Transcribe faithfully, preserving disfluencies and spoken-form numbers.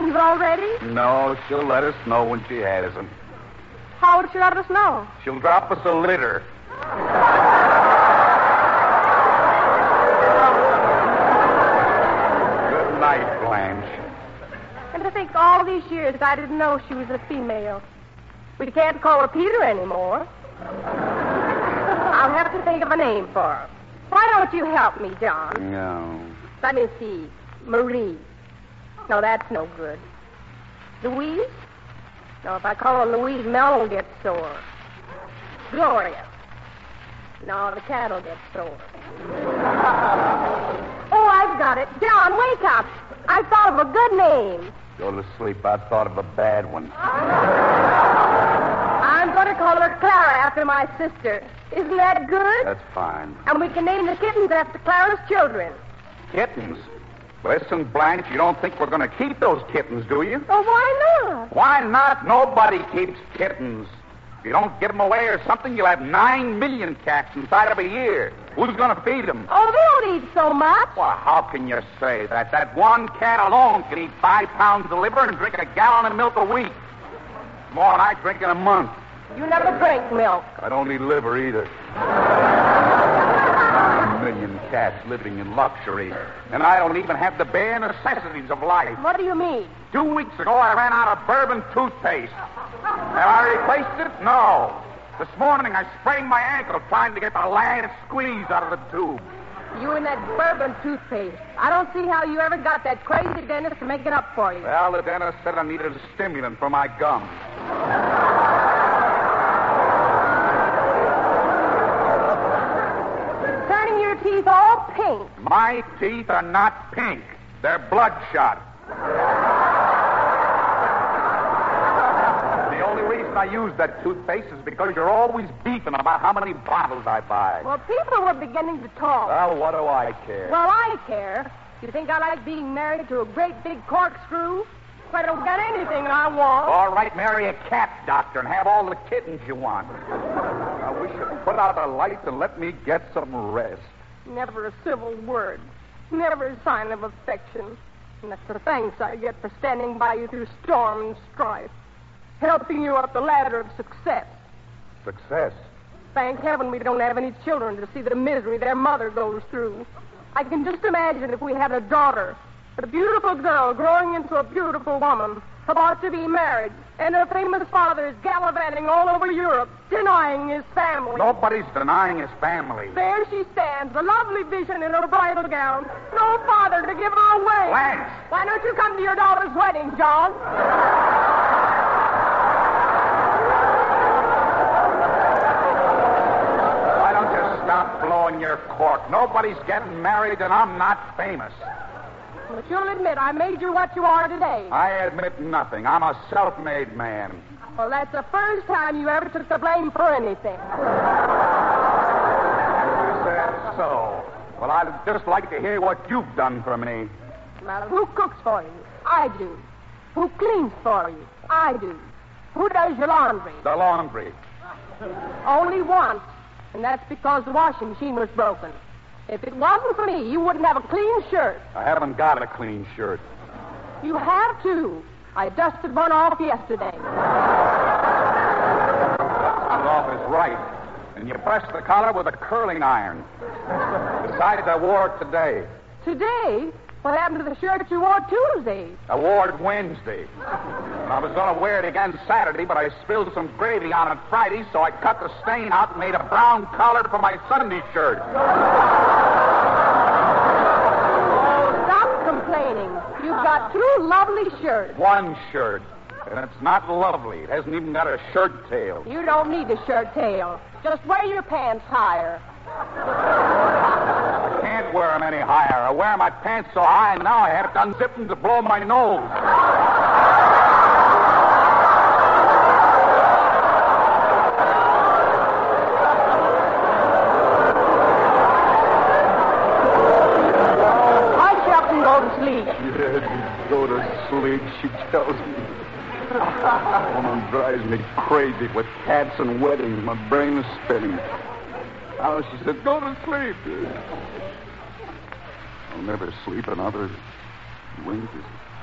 kittens already? No, she'll let us know when she has them. How would she let us know? She'll drop us a litter. Good night, Blanche. And to think all these years I didn't know she was a female. We can't call her Peter anymore. I'll have to think of a name for her. Why don't you help me, John? No. Let me see. Marie. No, that's no good. Louise? No, if I call her Louise, Mel will get sore. Gloria. No, the cat will get sore. Oh, I've got it. John, wake up. I thought of a good name. Go to sleep. I thought of a bad one. I'm going to call her Clara after my sister. Isn't that good? That's fine. And we can name the kittens after Clara's children. Kittens? Listen, Blanche, you don't think we're going to keep those kittens, do you? Oh, why not? Why not? Nobody keeps kittens. If you don't give them away or something, you'll have nine million cats inside of a year. Who's going to feed them? Oh, they don't eat so much. Well, how can you say that? That one cat alone can eat five pounds of liver and drink a gallon of milk a week. More than I drink in a month. You never drink milk. I don't eat liver either. A million cats living in luxury. And I don't even have the bare necessities of life. What do you mean? Two weeks ago, I ran out of bourbon toothpaste. Have I replaced it? No. This morning, I sprained my ankle trying to get the last squeeze out of the tube. You and that bourbon toothpaste. I don't see how you ever got that crazy dentist to make it up for you. Well, the dentist said I needed a stimulant for my gums. Turning your teeth all pink. My teeth are not pink. They're bloodshot. The only reason I use that toothpaste is because you're always beefing about how many bottles I buy. Well, people were beginning to talk. Well, what do I care? Well, I care. You think I like being married to a great big corkscrew? If I don't get anything I want. All right, marry a cat doctor and have all the kittens you want. Now, we should put out the lights and let me get some rest. Never a civil word. Never a sign of affection. And that's the thanks I get for standing by you through storm and strife. Helping you up the ladder of success. Success? Thank heaven we don't have any children to see the misery their mother goes through. I can just imagine if we had a daughter, a beautiful girl growing into a beautiful woman, about to be married, and her famous father is gallivanting all over Europe, denying his family. Nobody's denying his family. There she stands, a lovely vision in her bridal gown. No father to give her away. Blanche! Why don't you come to your daughter's wedding, John? Why don't you stop blowing your cork? Nobody's getting married, and I'm not famous. But you'll admit I made you what you are today. I admit nothing. I'm a self-made man. Well, that's the first time you ever took the blame for anything. Is that so? Well, I'd just like to hear what you've done for me. Well, who cooks for you? I do. Who cleans for you? I do. Who does your laundry? The laundry. Only once, and that's because the washing machine was broken. If it wasn't for me, you wouldn't have a clean shirt. I haven't got a clean shirt. You have to. I dusted one off yesterday. Dusted off is right. And you pressed the collar with a curling iron. Besides, I wore it today. Today? What happened to the shirt you wore Tuesday? I wore it Wednesday. And I was going to wear it again Saturday, but I spilled some gravy on it Friday, so I cut the stain out and made a brown collar for my Sunday shirt. Oh, stop complaining. You've got two lovely shirts. One shirt. And it's not lovely. It hasn't even got a shirt tail. You don't need a shirt tail. Just wear your pants higher. I can't wear them any higher. I wear my pants so high now I have to unzip them to blow my nose. Hush up and go to sleep. Yes, go to sleep, she tells me. Woman drives me crazy with cats and weddings. My brain is spinning. Now she said, go to sleep. I'll never sleep another wink.